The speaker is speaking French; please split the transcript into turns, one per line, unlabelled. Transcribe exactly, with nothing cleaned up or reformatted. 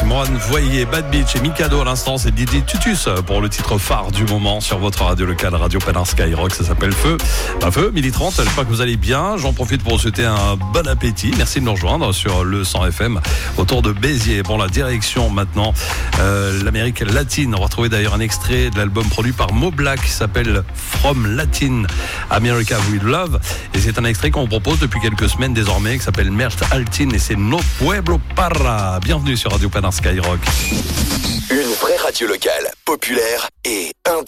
Moine Voyer, Bad Beach et Mikado à l'instant, c'est Didi Tutus pour le titre phare du moment sur votre radio locale, Radio Panard Skyrock, ça s'appelle Feu. Bah, Feu, midi trente, j'espère que vous allez bien. J'en profite pour vous souhaiter un bon appétit. Merci de nous rejoindre sur le cent F M autour de Béziers. Bon, la direction maintenant, euh, l'Amérique latine. On va retrouver d'ailleurs un extrait de l'album produit par Mo Black qui s'appelle From Latin America with Love. Et c'est un extrait qu'on propose depuis quelques semaines désormais qui s'appelle Mert Altin et c'est No Pueblo Para. Bienvenue sur Radio Panard Skyrock.
Une vraie radio locale, populaire et indépendante.